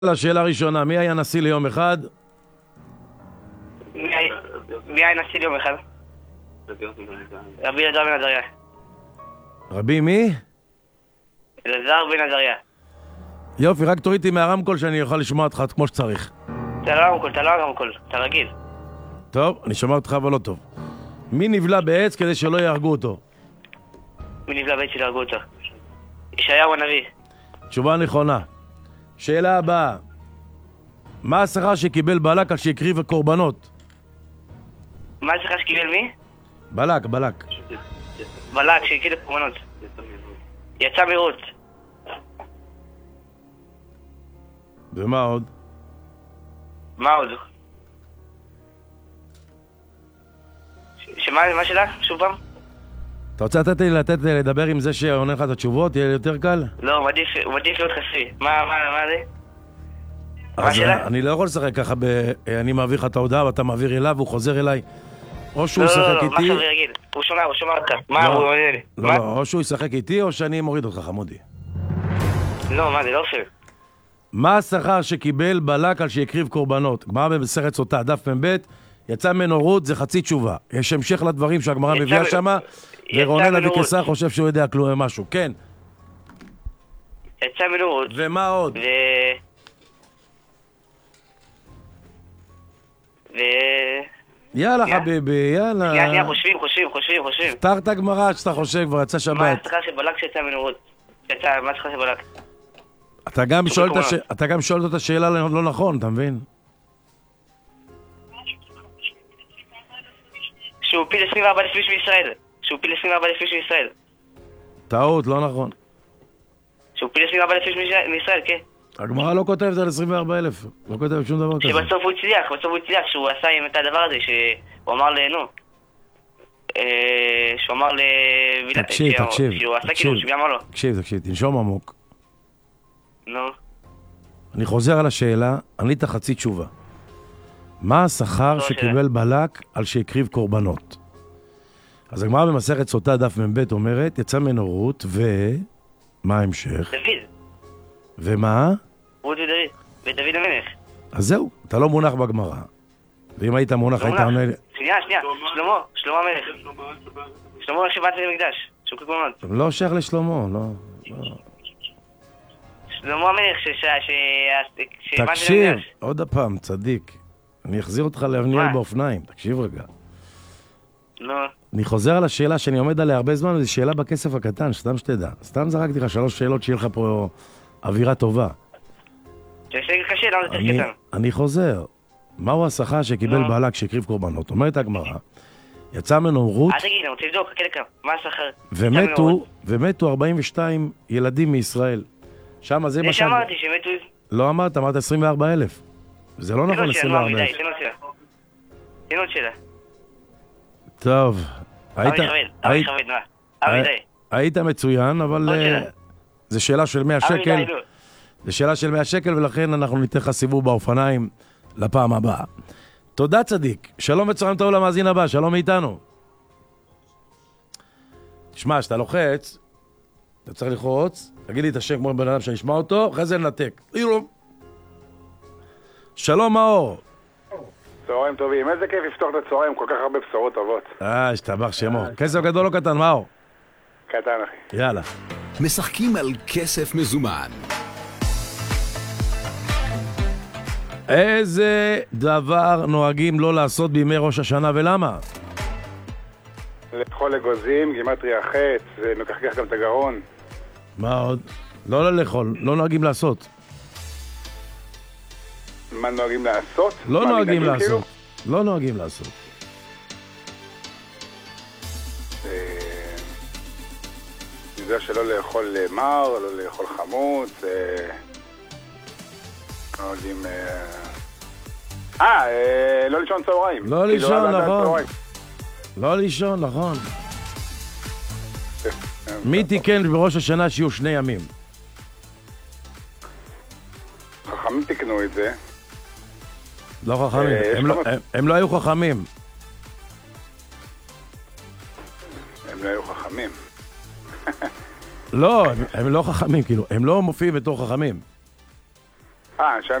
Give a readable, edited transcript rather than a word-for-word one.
לשאלה הראשונה, מי היה נשיא ליום אחד? מי היה נשיא ליום אחד? רבי אלעזר בן עזריה. רבי מי? אלעזר בן עזריה. יופי, רק תוריד אותי מהרמקול שאני אוכל לשמוע אותך כמו שצריך. אתה לא הרמקול, אתה רגיל. טוב, אני שומע אותך אבל לא טוב. מי נבלע בעץ כדי שלא יהרגו אותו? מי נבלע בעץ שלא יהרגו אותו? ישעיהו הנביא. תשובה נכונה. שאלה הבאה, מה השכר שקיבל בלק על שהקריב קורבנות? מה השכר שקיבל מי? בלק. בלק שהקריב קורבנות. יצא מרות. ומה עוד? מה עוד? מה שאלה? שוב פעם? אתה רוצה לתת לדבר עם זה שעונה לך את התשובות? יהיה יותר קל? לא, הוא עדיף להיות חסוי. מה זה? אז אני לא יכול לשחק ככה, אני מעביר לך את ההודעה ואתה מעביר אליו והוא חוזר אליי. או שהוא ישחק איתי... לא, מה חברי רגיל? הוא שומע אותך. מה הוא עונה לי? לא, או שהוא ישחק איתי או שאני מוריד אותך, חמודי. לא, מה זה? לא פייר. מה השכר שקיבל בלק על שהקריב קורבנות? גמרא במסכת סוטה, דף מ"ב, יצא ממנו רות, זה חצי תשובה. יש המשך לדברים שהגמרא מביאה שמה, ורונן אבי קיסר חושב שהוא יודע משהו. כן. יצא ממנו רות. ומה עוד? יאללה חביבי, יאללה. שנייה, חושבים. פתח את הגמרא עד שאתה חושב, כבר יצא שבת. מה השכר של בלק שיצא ממנו רות? מה השכר של בלק? אתה גם שואל את השאלה לא נכון, אתה מבין? שהוא פיל 24,000 איש מישראל. טעות, לא נכון. שהוא פיל 24,000 איש מישראל, כן. הגמרא לא כותבת על 24,000, לא כותבת שום דבר כזה. שבסוף הוא הצליח, שהוא עשה עם את הדבר הזה, שהוא אמר לנו, שהוא אמר תקשיב, שהוא עשה כאילו, שהוא אמר לו. תקשיב, תנשום עמוק. נו. אני חוזר על השאלה, ענית חצי תשובה. מה השכר שקיבל בלק על שהקריב קורבנות? אז הגמרא במסכת סוטה דף מ"ב אומרת, יצא ממנו רות מה ההמשך? דוד. ומה? רות ודוד המלך. אז זהו, אתה לא מונח בגמרא. ואם היית מונח, היית עונה לי... שנייה, שלמה המלך. שלמה המלך שבאת למקדש, שהוא קורבנות. לא שייך לשלמה, לא. שלמה המלך תקשיב, עוד הפעם, צדיק. אני אחזיר אותך להבניאל באופניים, תקשיב רגע. לא. אני חוזר על השאלה שאני עומד עליה הרבה זמן, וזו שאלה בכסף הקטן, סתם שתדע. סתם זרקתי לך 3 שאלות שיהיה לך פה אווירה טובה. זה קשה, למה זה יותר קטן? אני חוזר. מהו השכר שקיבל בלק שהקריב קורבנות? אומרת הגמרא, יצא ממנו רות... תגיד, אני רוצה לבדוק, חכה לכם. מה השכר? ומתו 42 ילדים מישראל. שם זה מה שאמרתי, שמתו... לא אמרת 24,000. זה לא נכון 24,000. תנות שלה. טוב. היית מצוין, אבל זה שאלה של 100 שקל. זה שאלה של 100 שקל, ולכן אנחנו ניתן לך סיבוב באופניים לפעם הבאה. תודה צדיק. שלום וצהריים טוב למאזין הבא. שלום מאיתנו. תשמע, שאתה לוחץ, אתה צריך לחוץ, תגיד לי את השם כמו בן אדם שנשמע אותו, אחרי זה ננתק. שלום מאור. צהריים טובים. איזה כיף לפתוח את הצהריים, כל כך הרבה בשורות טובות. השתבח שמו. כסף גדול או קטן, מאור? קטן, אחי. יאללה. משחקים על כסף מזומן. איזה דבר נוהגים לא לעשות בימי ראש השנה ולמה? לאכול אגוזים, גימטריה חץ, זה מקחקח גם את הגרון. מה עוד? לא לאכול, לא נוהגים לעשות. מה נוהגים לעשות? לא נוהגים לעשות. לא נוהגים לעשות. זה שלא לאכול מר, לא לאכול חמוץ, נוהגים... לא לישון צהריים. לא לישון, נכון. לא לישון, נכון. מי תיקן בראש השנה שיהיו 2 ימים? חכמים תקנו את זה. לא חכמים, הם לא היו חכמים. הם לא היו חכמים. לא, הם לא חכמים, כאילו, הם לא מופיעים בתור חכמים. אנשי